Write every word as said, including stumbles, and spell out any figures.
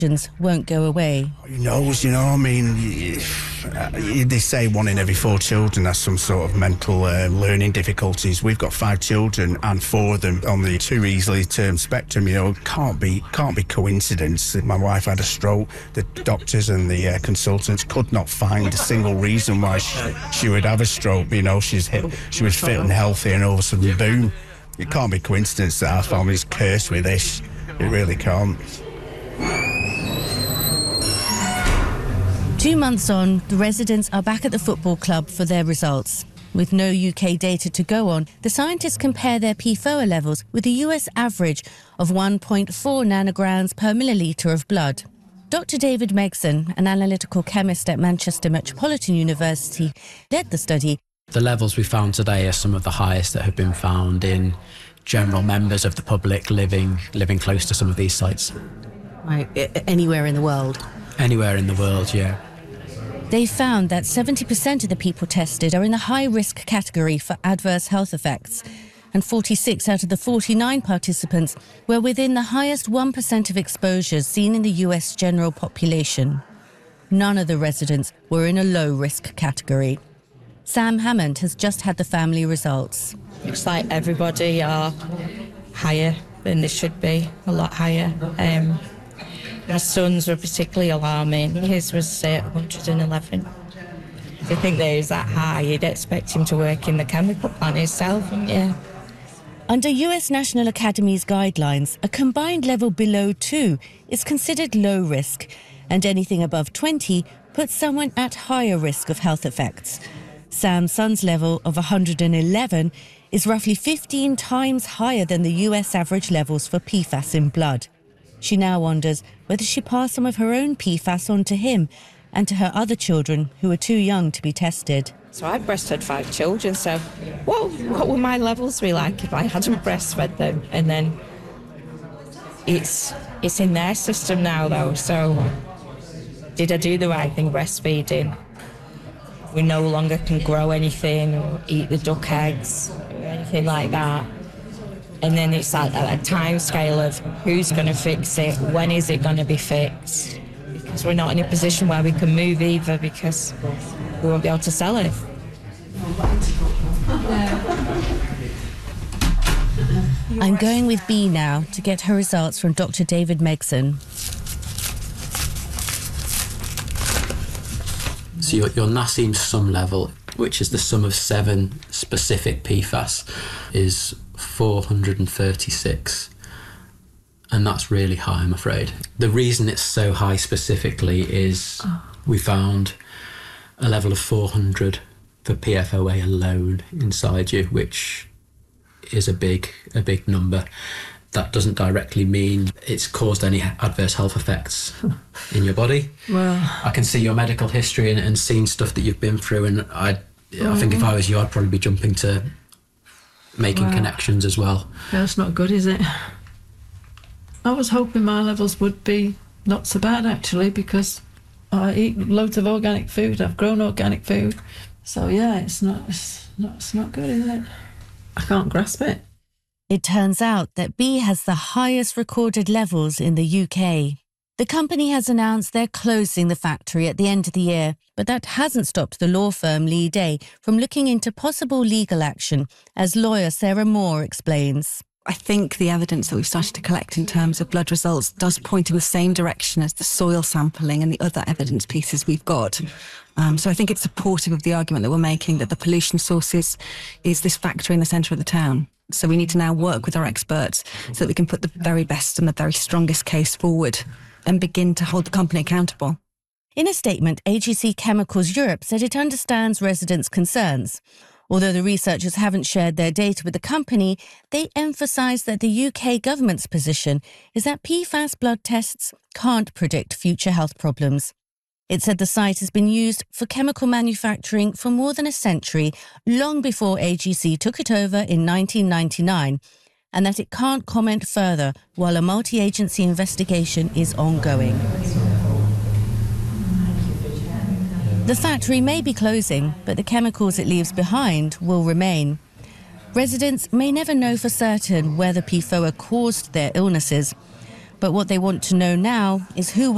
won't go away. Who knows, you know, I mean, they say one in every four children has some sort of mental uh, learning difficulties. We've got five children and four of them on the too easily termed spectrum, you know, can't be can't be coincidence. My wife had a stroke. The doctors and the uh, consultants could not find a single reason why she, she would have a stroke, you know, she's hit, she was fit and healthy and all of a sudden, boom. It can't be coincidence that our family's cursed with this. It really can't. Two months on, the residents are back at the football club for their results. With no U K data to go on, the scientists compare their P F O A levels with the U S average of one point four nanograms per millilitre of blood. Doctor David Megson, an analytical chemist at Manchester Metropolitan University, led the study. The levels we found today are some of the highest that have been found in general members of the public living living close to some of these sites. Right, anywhere in the world? Anywhere in the world, yeah. They found that seventy percent of the people tested are in the high-risk category for adverse health effects, and forty-six out of the forty-nine participants were within the highest one percent of exposures seen in the U S general population. None of the residents were in a low-risk category. Sam Hammond has just had the family results. Looks like everybody are higher than they should be, a lot higher. Um, my son's were particularly alarming. His was uh, one hundred eleven. If you think that he's that high, you'd expect him to work in the chemical plant himself, yeah. Under U S National Academy's guidelines, a combined level below two is considered low risk, and anything above twenty puts someone at higher risk of health effects. Sam's son's level of one hundred eleven is roughly fifteen times higher than the U S average levels for P FAS in blood. She now wonders whether she passed some of her own P FAS on to him and to her other children who are too young to be tested. So I breastfed five children, so what, what would my levels be like if I hadn't breastfed them? And then it's, it's in their system now, though, so did I do the right thing breastfeeding? We no longer can grow anything or eat the duck eggs or anything like that. And then it's like a time scale of who's going to fix it, when is it going to be fixed? Because we're not in a position where we can move either because we won't be able to sell it. I'm going with Bea now to get her results from Doctor David Megson. So your, your Nassim sum level, which is the sum of seven specific P FAS, is four hundred thirty-six. And that's really high, I'm afraid. The reason it's so high specifically is oh. we found a level of four hundred for P F O A alone inside you, which is a big, a big number. That doesn't directly mean it's caused any adverse health effects in your body. Well, I can see your medical history and, and seen stuff that you've been through, and I, I think if I was you, I'd probably be jumping to making well, connections as well. That's not good, is it? I was hoping my levels would be not so bad, actually, because I eat loads of organic food. I've grown organic food. So, yeah, it's not, it's not, it's not good, is it? I can't grasp it. It turns out that Bea has the highest recorded levels in the U K. The company has announced they're closing the factory at the end of the year, but that hasn't stopped the law firm Leigh Day from looking into possible legal action, as lawyer Sarah Moore explains. I think the evidence that we've started to collect in terms of blood results does point in the same direction as the soil sampling and the other evidence pieces we've got. Um, so I think it's supportive of the argument that we're making that the pollution source is, is this factory in the centre of the town. So we need to now work with our experts so that we can put the very best and the very strongest case forward and begin to hold the company accountable. In a statement, A G C Chemicals Europe said it understands residents' concerns. Although the researchers haven't shared their data with the company, they emphasise that the U K government's position is that P FAS blood tests can't predict future health problems. It said the site has been used for chemical manufacturing for more than a century, long before A G C took it over in nineteen ninety-nine, and that it can't comment further while a multi-agency investigation is ongoing. The factory may be closing, but the chemicals it leaves behind will remain. Residents may never know for certain whether P F O A caused their illnesses, but what they want to know now is who will